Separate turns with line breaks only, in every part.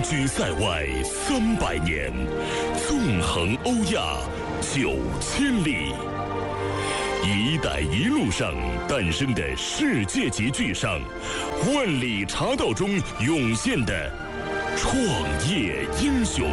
居塞外300年，纵横欧亚9000里。一带一路上诞生的世界级巨商，万里茶道中涌现的创业英雄。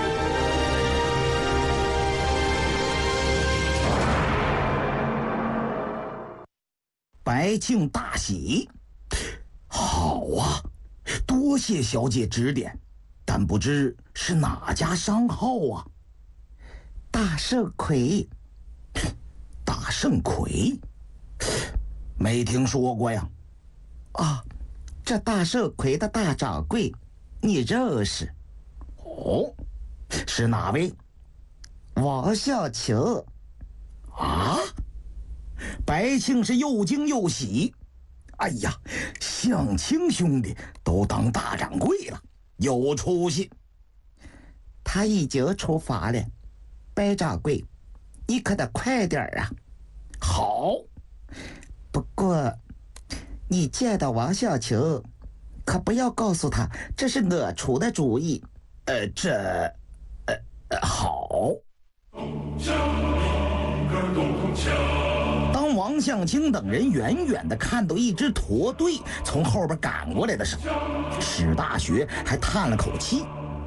白庆大喜，好啊，多谢小姐指点，但不知是哪家商号啊？
大圣魁。
大圣魁，没听说过呀。
啊，这大圣魁的大掌柜，你认识？
哦，是哪位？
王小晴。
啊？白庆是又惊又喜。哎呀，向清兄弟都当大掌柜了，有出息。
他已经出发了，白掌柜，你可得快点啊！
好，
不过你见到王小晴，可不要告诉他这是我出的主意。
好。当王向清等人远远地看到一支驼队从后边赶过来的时候，史大学还叹了口气：“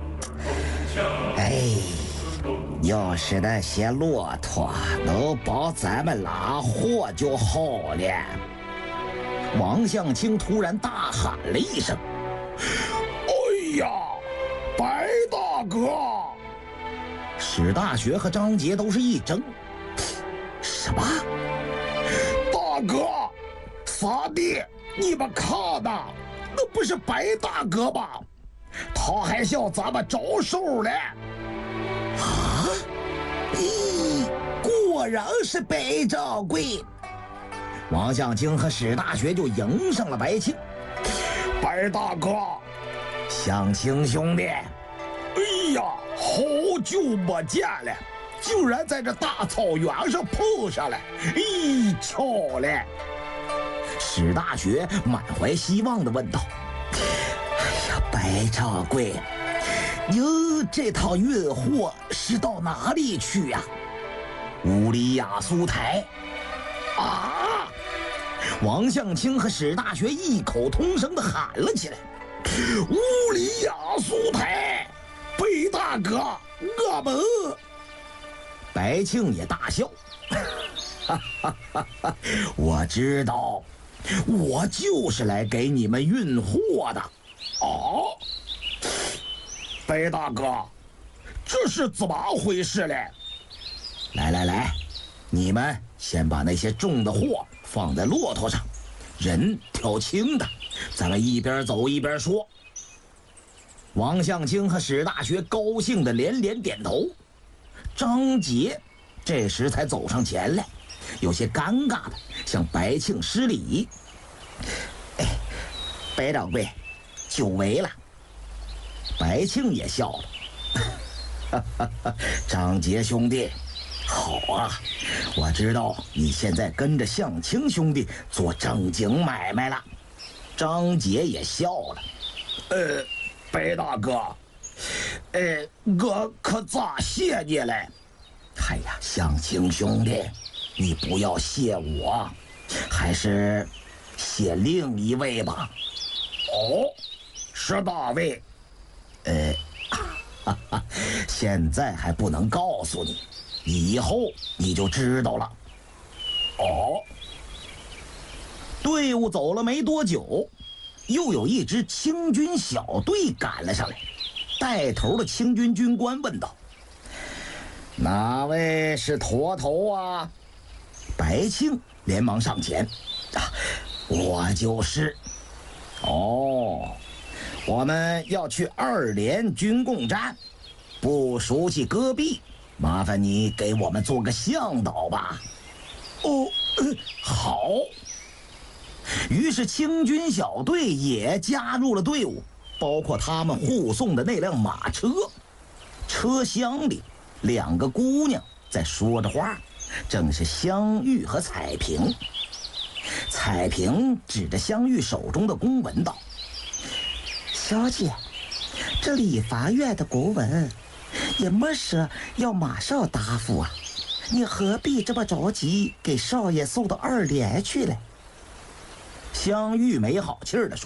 哎，要是那些骆驼能帮咱们拉货就好了。”
王向清突然大喊了一声：“哎呀，白大哥！”史大学和张杰都是一怔：“什么？大哥，撒弟，你们看呐，那不是白大哥吗？他还向咱们招手嘞！”
啊！咦，果然是白掌柜。
王向清和史大学就迎上了白庆。白大哥，向清兄弟，哎呀，好久没见了，竟然在这大草原上碰上了，咦，巧了。史大学满怀希望地问道：“
哎呀，白掌柜，您这趟运货是到哪里去呀？”
乌里雅苏台。啊！王向清和史大学异口同声地喊了起来：“乌里雅苏台，白大哥，我们！”白庆也大笑：“哈哈哈哈！我知道，我就是来给你们运货的。”哦，白大哥，这是怎么回事嘞？来，你们先把那些重的货放在骆驼上，人挑轻的，咱们一边走一边说。王向清和史大学高兴地连连点头。张杰这时才走上前来，有些尴尬地向白庆施礼：“
哎，白掌柜，久违了。”
白庆也笑了：“哈哈哈，张杰兄弟，好啊，我知道你现在跟着向清兄弟做正经买卖了。”张杰也笑了：“白大哥，我可咋谢你嘞？哎呀，向清兄弟，你不要谢我，还是谢另一位吧。”“哦，是哪位？”“现在还不能告诉你，以后你就知道了。”“哦。”队伍走了没多久，又有一支清军小队赶了上来，带头的清军军官问道：“哪位是驼头啊？”白庆连忙上前：“我就是。”“哦，我们要去2连军共战，不熟悉戈壁，麻烦你给我们做个向导吧。”“哦，好。”于是清军小队也加入了队伍，包括他们护送的那辆马车。车厢里2个姑娘在说着话，正是香玉和彩萍。彩萍指着香玉手中的公文道：“
小姐， 这理法院的公文也没说要马上答复啊，你何必这么着急给少爷送到2连去了？
香玉没好气儿的说。